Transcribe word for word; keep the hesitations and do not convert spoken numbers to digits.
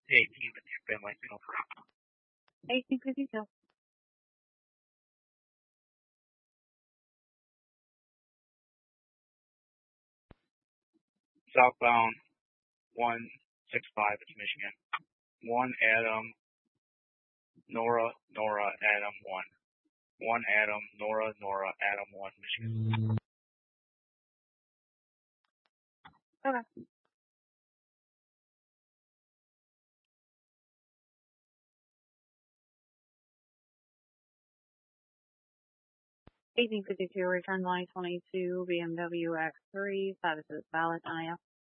eighteen fifty family signal for eighteen fifty-two. southbound one six five, it's Michigan. one Adam, Nora, Nora, Adam one. one Adam, Nora, Nora, Adam one, Michigan. Okay. eighteen fifty-two, return line twenty-two, B M W X three, status is valid, I F.